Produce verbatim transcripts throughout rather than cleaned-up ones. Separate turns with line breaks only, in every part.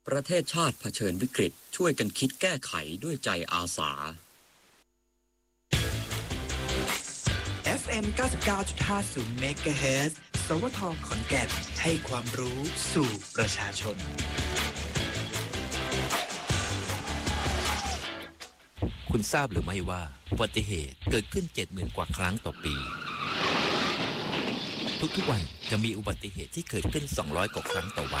ประเทศชาติเผชิญวิกฤตช่วยกันคิดแก้ไขด้วยใจอาสา
เอฟ เอ็ม เก้าสิบเก้าจุดห้าศูนย์ เมกะเฮิรตซ์ สวท ขอนแก่นให้ความรู้สู่ประชาชน
คุณทราบหรือไม่ว่าอุบัติเหตุเกิดขึ้น เจ็ดหมื่น กว่าครั้งต่อปีทุกๆวันจะมีอุบัติเหตุที่เกิดขึ้นสองร้อยกว่าครั้งต่อวัน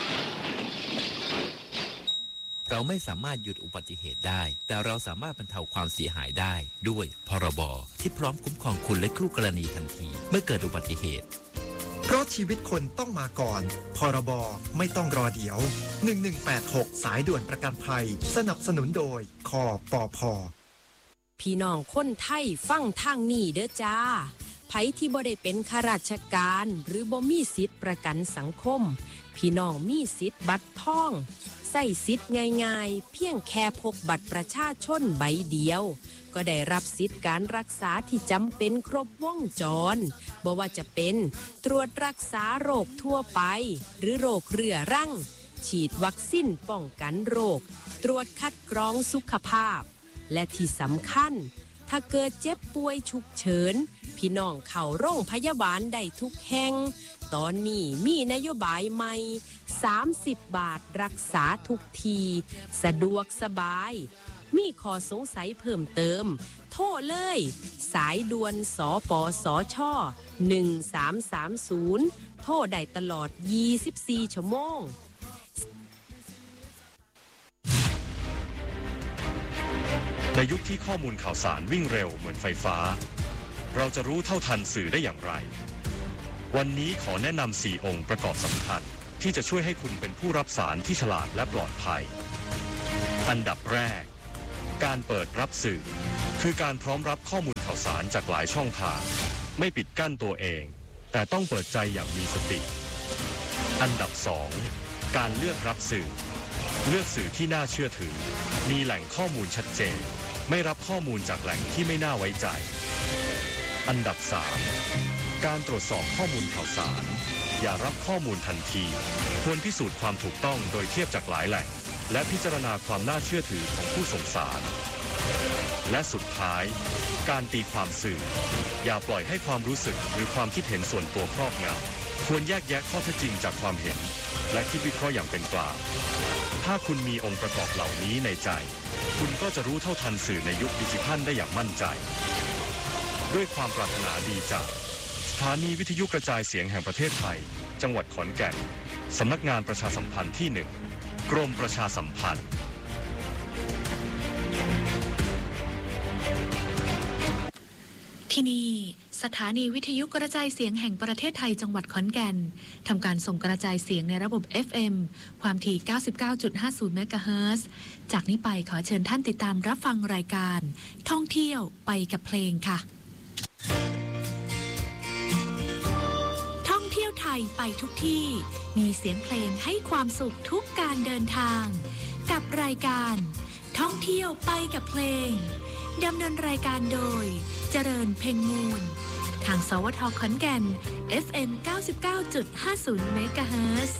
เราไม่สามารถหยุดอุบัติเหตุได้แต่เราสามารถบรรเทาความเสียหายได้ด้วยพรบที่พร้อมคุ้มครองคุณและคู่กรณีทันทีเมื่อเกิดอุบัติเหตุ
เพราะชีวิตคนต้องมาก่อนพรบไม่ต้องรอเดี๋ยวหนึ่งหนึ่งแปดหกสายด่วนประกันภัยสนับสนุนโดยคปภ.
พี่น้องคนไทยฟังทางนี้เด้อจ้าไผที่บ่ได้เป็นข้าราชการหรือบ่มีสิทธิ์ประกันสังคมพี่น้องมีสิทธิ์บัตรทองใส่สิทธิ์ง่ายๆเพียงแค่พกบัตรประชาชนใบเดียวก็ได้รับสิทธิ์การรักษาที่จำเป็นครบวงจรบ่ว่าจะเป็นตรวจรักษาโรคทั่วไปหรือโรคเรื้อรังฉีดวัคซีนป้องกันโรคตรวจคัดกรองสุขภาพและที่สำคัญถ้าเกิดเจ็บป่วยฉุกเฉินพี่น้องเข้าโรงพยาบาลได้ทุกแห่งตอนนี้มีนโยบายใหม่สามสิบบาทรักษาทุกทีสะดวกสบายมีข้อสงสัยเพิ่มเติมโทรเลยสายด่วนสปสชหนึ่งสามสามศูนย์โทรได้ตลอดยี่สิบสี่ชั่วโมง
ในยุคที่ข้อมูลข่าวสารวิ่งเร็วเหมือนไฟฟ้าเราจะรู้เท่าทันสื่อได้อย่างไรวันนี้ขอแนะนำสี่องค์ประกอบสำคัญที่จะช่วยให้คุณเป็นผู้รับสารที่ฉลาดและปลอดภัยอันดับแรกการเปิดรับสื่อคือการพร้อมรับข้อมูลข่าวสารจากหลายช่องทางไม่ปิดกั้นตัวเองแต่ต้องเปิดใจอย่างมีสติอันดับสองการเลือกรับสื่อเลือกสื่อที่น่าเชื่อถือมีแหล่งข้อมูลชัดเจนไม่รับข้อมูลจากแหล่งที่ไม่น่าไว้ใจอันดับสามการตรวจสอบข้อมูลข่าวสารอย่ารับข้อมูลทันทีควรพิสูจน์ความถูกต้องโดยเทียบจากหลายแหล่งและพิจารณาความน่าเชื่อถือของผู้ส่งสารและสุดท้ายการตีความสื่ออย่าปล่อยให้ความรู้สึกหรือความคิดเห็นส่วนตัวครอบงำควรแยกแยะข้อเท็จจริงจากความเห็นและคิดวิเคราะห์อย่างเป็นกลางถ้าคุณมีองค์ประกอบเหล่านี้ในใจคุณก็จะรู้เท่าทันสื่อในยุคดิจิทัลได้อย่างมั่นใจด้วยความปรารถนาดีจากสถานีวิทยุกระจายเสียงแห่งประเทศไทยจังหวัดขอนแก่นสำนักงานประชาสัมพันธ์ที่หนึ่งกรมประชาสัมพันธ์
ที่นี่สถานีวิทยุกระจายเสียงแห่งประเทศไทยจังหวัดขอนแก่นทำการส่งกระจายเสียงในระบบ เอฟ เอ็ม ความถี่ เก้าสิบเก้าจุดห้าศูนย์ เมกะเฮิรตซ์ จากนี้ไปขอเชิญท่านติดตามรับฟังรายการท่องเที่ยวไปกับเพลงค่ะท่องเที่ยวไทยไปทุกที่มีเสียงเพลงให้ความสุขทุกการเดินทางกับรายการท่องเที่ยวไปกับเพลงดำเนินรายการโดยเจริญเพ็งมูลทางสวทขอนแก่น เอฟ เอ็ม เก้าสิบเก้าจุดห้าศูนย์ เมกะเฮิรตซ์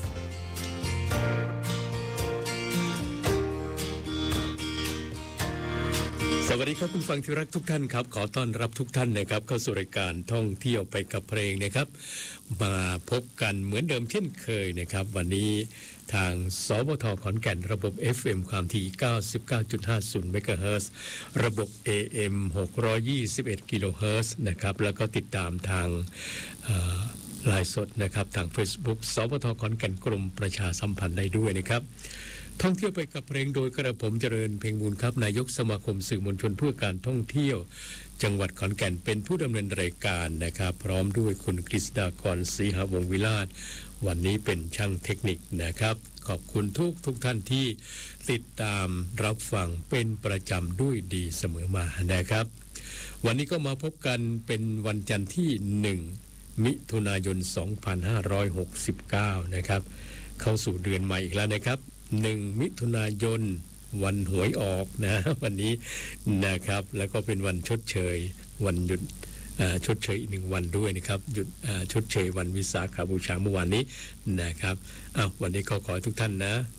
สวัสดีครับคุณฟังที่รักทุกท่านครับขอต้อนรับทุกท่านนะครับเข้าสู่รายการท่องเที่ยวไปกับเพลงนะครับมาพบกันเหมือนเดิมเช่นเคยนะครับวันนี้ทางสวทขอนแก่นระบบ เอฟ เอ็ม ความถี่ เก้าสิบเก้าจุดห้าศูนย์ เมกะเฮิรตซ์ระบบ เอ เอ็ม หกร้อยยี่สิบเอ็ด กิโลเฮิรตซ์นะครับแล้วก็ติดตามทางไลฟ์สดนะครับทาง Facebook สวทขอนแก่นกรมประชาสัมพันธ์ได้ด้วยนะครับท่องเที่ยวไปกับเพลงโดยกระผมเจริญเพ็งมูลครับนายกสมาคมสื่อมวลชนเพื่อการท่องเที่ยวจังหวัดขอนแก่นเป็นผู้ดำเนินรายการนะครับพร้อมด้วยคุณกฤษฎากรศรีหวงศ์วิลาศวันนี้เป็นช่างเทคนิคนะครับขอบคุณทุกทุกท่านที่ติดตามรับฟังเป็นประจำด้วยดีเสมอมานะครับวันนี้ก็มาพบกันเป็นวันจันทร์ที่หนึ่งมิถุนายนสองพันห้าร้อยหกสิบเก้านะครับเข้าสู่เดือนใหม่อีกแล้วนะครับหนึ่งมิถุนายนวันหวยออกนะวันนี้นะครับแล้วก็เป็นวันชดเชยวันหยุดชดเชยอีกหนึ่งวันด้วยนะครับหยุดชดเชยวันวิสาขบูชาเมื่อวานนี้นะครับอ้าววันนี้ก็ขอให้ทุกท่านนะ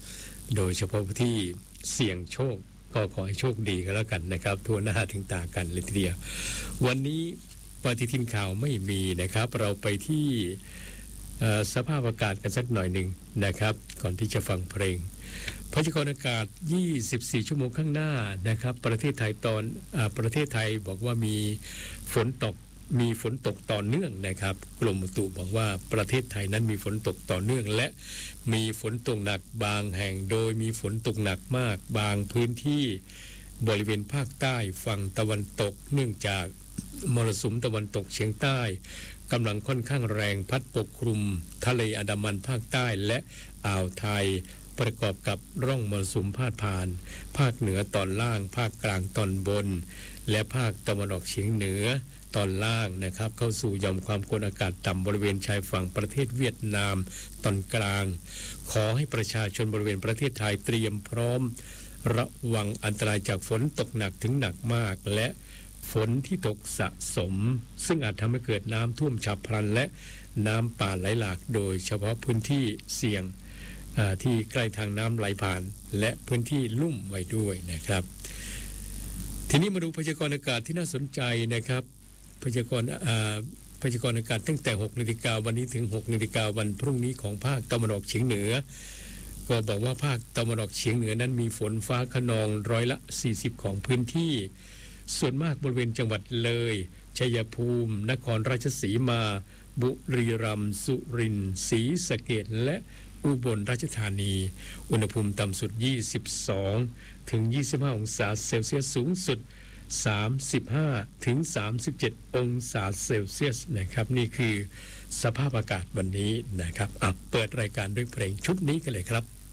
โดยเฉพาะผู้ที่เสี่ยงโชคก็ขอให้โชคดีกันแล้วกันนะครับทั่วหน้าถึงตากันเลยทีเดียววันนี้ปฏิทินข่าวไม่มีนะครับเราไปที่สภาพอากาศกันสักหน่อยหนึ่งนะครับก่อนที่จะฟังเพลงพยากรณ์อากาศยี่สิบสี่ชั่วโมงข้างหน้านะครับประเทศไทยตอนอประเทศไทยบอกว่ามีฝนตกมีฝนตกต่อเนื่องนะครับกรมอุตุบอกว่าประเทศไทยนั้นมีฝนตกต่อเนื่องและมีฝนตกหนักบางแห่งโดยมีฝนตกหนักมากบางพื้นที่บริเวณภาคใต้ฝั่งตะวันตกเนื่องจากมรสุมตะวันตกเฉียงใต้กำลังค่อนข้างแรงพัดปกคลุมทะเลอันดามันภาคใต้และอ่าวไทยประกอบกับร่องมรสุมพาดผ่านภาคเหนือตอนล่างภาคกลางตอนบนและภาคตะวันออกเฉียงเหนือตอนล่างนะครับเข้าสู่หย่อมความกดอากาศต่ำบริเวณชายฝั่งประเทศเวียดนามตอนกลางขอให้ประชาชนบริเวณประเทศไทยเตรียมพร้อมระวังอันตรายจากฝนตกหนักถึงหนักมากและฝนที่ตกสะสมซึ่งอาจทำให้เกิดน้ำท่วมฉับพลันและน้ำป่าไหลหลากโดยเฉพาะพื้นที่เสี่ยงที่ใกล้ทางน้ำไหลผ่านและพื้นที่ลุ่มไว้ด้วยนะครับทีนี้มาดูพยากรณ์อากาศที่น่าสนใจนะครับพยากรณ์พยากรณ์อากาศตั้งแต่หกนาฬิกาวันนี้ถึงหกนาฬิกาวันพรุ่งนี้ของภาคตะวันออกเฉียงเหนือก็บอกว่าภาคตะวันออกเฉียงเหนือนั้นมีฝนฟ้าคะนองร้อยละสี่สิบของพื้นที่ส่วนมากบริเวณจังหวัดเลยชัยภูมินครราชสีมาบุรีรัมย์สุรินทร์ศรีสะเกษและอุบลราชธานีอุณหภูมิต่ำสุดยี่สิบสองถึงยี่สิบห้าองศาเซลเซียสสูงสุดสามสิบห้าถึงสามสิบเจ็ดองศาเซลเซียสนะครับนี่คือสภาพอากาศวันนี้นะครับอ่ะเปิดรายการด้วยเพลงชุดนี้กันเลยครับ